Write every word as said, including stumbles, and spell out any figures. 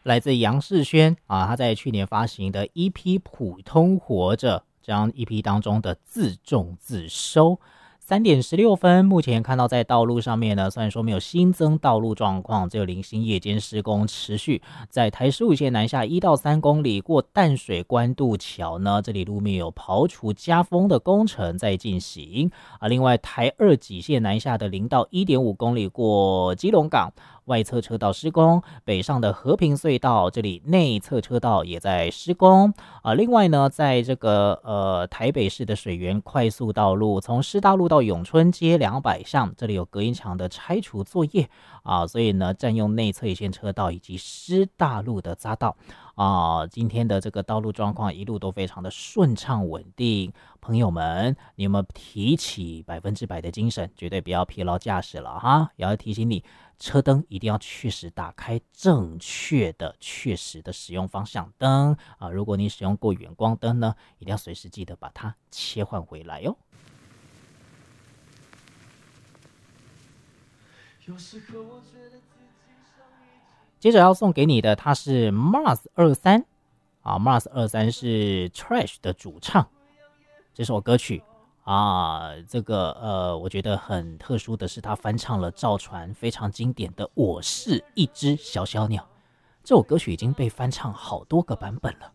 来自杨世轩啊，他在去年发行的 E P《普通活着》这张 E P 当中的自重自收。三点十六分，目前看到在道路上面呢，虽然说没有新增道路状况，只有零星夜间施工持续。在台十五线南下一到三公里过淡水关渡桥呢，这里路面有刨除加封的工程在进行啊。另外，台二几线南下的零到一点五公里过基隆港。外侧车道施工，北上的和平隧道这里内侧车道也在施工啊。另外呢，在这个呃台北市的水源快速道路，从师大路到永春街两百巷，这里有隔音墙的拆除作业啊，所以呢，占用内侧一线车道以及师大路的匝道啊。今天的这个道路状况一路都非常的顺畅稳定，朋友们，你有没有提起百分之百的精神，绝对不要疲劳驾驶了哈！也要提醒你。车灯一定要确实打开，正确的、确实的使用方向灯啊！如果你使用过远光灯呢，一定要随时记得把它切换回来哟。接着要送给你的，它是 Mars 二三啊 ，Mars 二三是 Trash 的主唱，这首歌曲。啊，这个呃，我觉得很特殊的是，他翻唱了赵传非常经典的《我是一只小小鸟》。这首歌曲已经被翻唱好多个版本了。